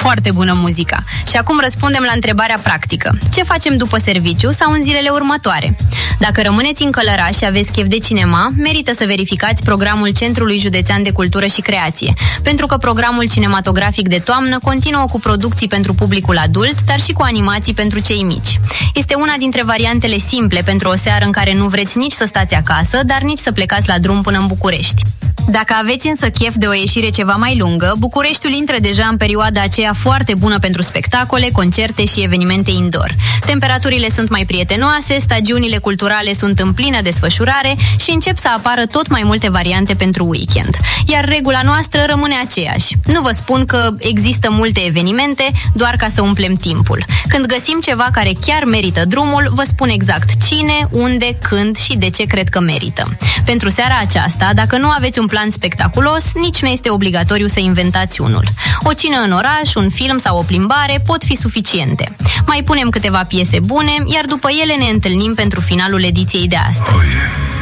Foarte bună muzica. Și acum răspundem la întrebarea practică. Ce facem după serviciu sau în zilele următoare? Dacă rămâneți în Călăraș și aveți chef de cinema, merită să verificați programul Centrului Județean de Cultură și Creație, pentru că programul cinematografic de toamnă continuă cu producții pentru publicul adult, dar și cu animații pentru cei mici. Este una dintre variantele simple pentru o seară în care nu vreți nici să stați acasă, dar nici să plecați la drum până în București. Dacă aveți însă chef de o ieșire ceva mai lungă, Bucureștiul intră deja în perioada aceea foarte bună pentru spectacole, concerte și evenimente indoor. Temperaturile sunt mai prietenoase, stagiunile culturale sunt în plină desfășurare și încep să apară tot mai multe variante pentru weekend. Iar regula noastră rămâne aceeași. Nu vă spun că există multe evenimente, doar ca să umplem timpul. Când găsim ceva care chiar merită drumul, vă spun exact cine, unde, când și de ce cred că merită. Pentru seara aceasta, dacă nu aveți un plan spectaculos, nici nu este obligatoriu să inventați unul. O cină în oraș, un film sau o plimbare pot fi suficiente. Mai punem câteva piese bune, iar după ele ne întâlnim pentru finalul ediției de astăzi.